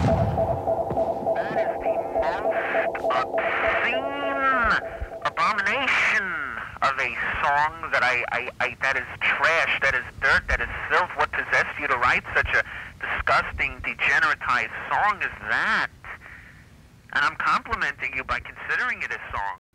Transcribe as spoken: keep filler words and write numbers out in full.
That is the most obscene abomination of a song that I, I, I, that is trash, that is dirt, that is filth. What possessed you to write such a disgusting, degeneratized song as that? And I'm complimenting you by considering it a song.